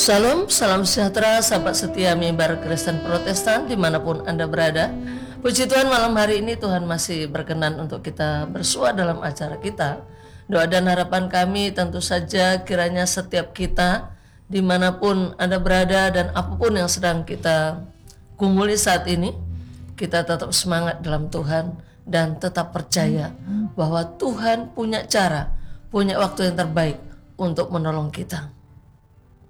Salam, salam sejahtera sahabat setia mimbar Kristen Protestan dimanapun Anda berada. Puji Tuhan, malam hari ini Tuhan masih berkenan untuk kita bersua dalam acara kita. Doa dan harapan kami tentu saja kiranya setiap kita dimanapun Anda berada dan apapun yang sedang kita gumuli saat ini, kita tetap semangat dalam Tuhan dan tetap percaya bahwa Tuhan punya cara, punya waktu yang terbaik untuk menolong kita.